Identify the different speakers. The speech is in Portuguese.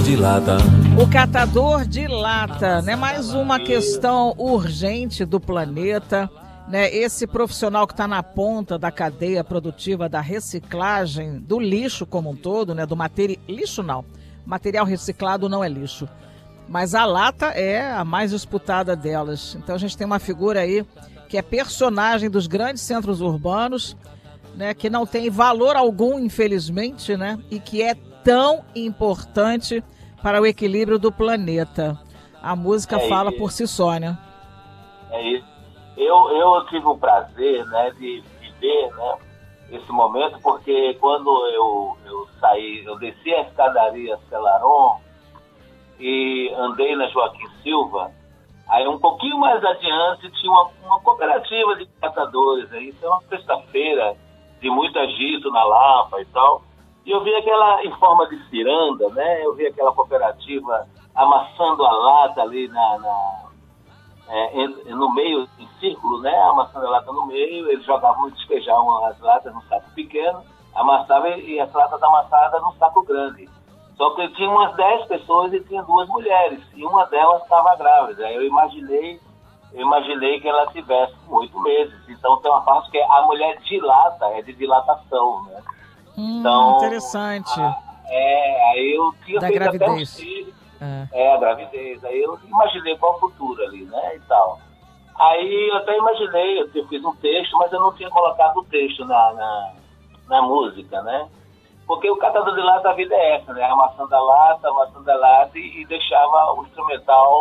Speaker 1: catador de lata.
Speaker 2: O catador de lata, né? Mais uma questão urgente do planeta, né? Esse profissional que está na ponta da cadeia produtiva da reciclagem do lixo como um todo, né? Do lixo não, material reciclado não é lixo, mas a lata é a mais disputada delas. Então a gente tem uma figura aí que é personagem dos grandes centros urbanos, né? Que não tem valor algum, infelizmente, né? E que é tão importante para o equilíbrio do planeta. A música fala por si só, né?
Speaker 3: É isso. Eu tive o prazer, né, de viver, né, esse momento, porque quando eu saí, eu desci a escadaria Celaron e andei na Joaquim Silva, aí um pouquinho mais adiante tinha uma cooperativa de catadores, aí foi uma sexta-feira de muito agito na Lapa e tal. E eu vi aquela, em forma de ciranda, né? Eu vi aquela cooperativa amassando a lata ali no meio, em círculo, né? Amassando a lata no meio, eles jogavam e despejavam as latas no saco pequeno, amassavam e as latas amassadas no saco grande. Só que tinha umas 10 pessoas e tinha 2 mulheres, e uma delas estava grávida. Aí eu imaginei que ela tivesse 8 meses. Então tem uma parte que a mulher dilata, é de dilatação, né? Então,
Speaker 2: interessante.
Speaker 3: Aí eu tinha
Speaker 2: da
Speaker 3: feito
Speaker 2: gravidez.
Speaker 3: até a gravidez. Aí eu imaginei qual o futuro ali, né, e tal. Aí eu até imaginei, eu fiz um texto, mas eu não tinha colocado o texto na música, né? Porque o catador de lata, a vida é essa, né? Amassando a lata e deixava o instrumental